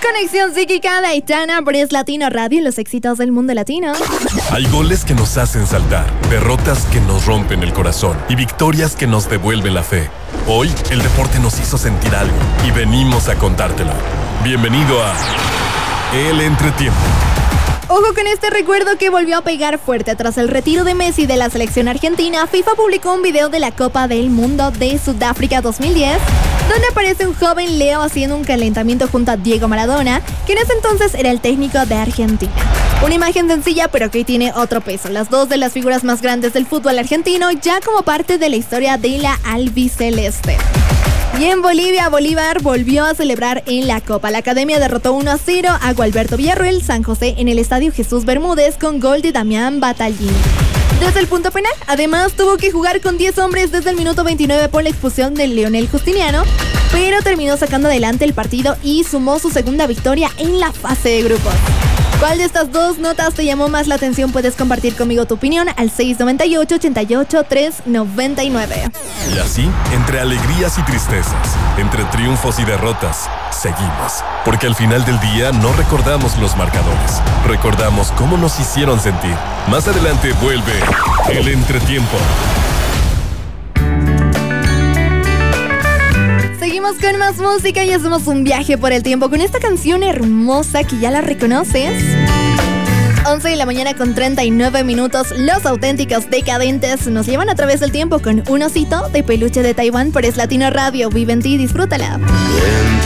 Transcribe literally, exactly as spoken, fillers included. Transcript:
Conexión Psíquica de Aitana por Es Latino Radio, los éxitos del mundo latino. Hay goles que nos hacen saltar, derrotas que nos rompen el corazón y victorias que nos devuelven la fe. Hoy, el deporte nos hizo sentir algo y venimos a contártelo. Bienvenido a El Entretiempo. Ojo con este recuerdo que volvió a pegar fuerte. Tras el retiro de Messi de la selección argentina, FIFA publicó un video de la Copa del Mundo de Sudáfrica dos mil diez, donde aparece un joven Leo haciendo un calentamiento junto a Diego Maradona, que en ese entonces era el técnico de Argentina. Una imagen sencilla, pero que tiene otro peso. Las dos de las figuras más grandes del fútbol argentino, ya como parte de la historia de la albiceleste. Y en Bolivia, Bolívar volvió a celebrar en la Copa. La Academia derrotó uno a cero a Gualberto Villarroel San José en el Estadio Jesús Bermúdez con gol de Damián Batallín. Desde el punto penal, además tuvo que jugar con diez hombres desde el minuto veintinueve por la expulsión de Leonel Justiniano, pero terminó sacando adelante el partido y sumó su segunda victoria en la fase de grupos. ¿Cuál de estas dos notas te llamó más la atención? Puedes compartir conmigo tu opinión al seis nueve ocho, ocho ocho, tres nueve nueve. Y así, entre alegrías y tristezas, entre triunfos y derrotas, seguimos. Porque al final del día no recordamos los marcadores, recordamos cómo nos hicieron sentir. Más adelante vuelve El Entretiempo. Seguimos con más música y hacemos un viaje por el tiempo con esta canción hermosa que ya la reconoces. once de la mañana con treinta y nueve minutos. Los Auténticos Decadentes nos llevan a través del tiempo con un osito de peluche de Taiwán por Es Latino Radio. Vive en ti, disfrútala.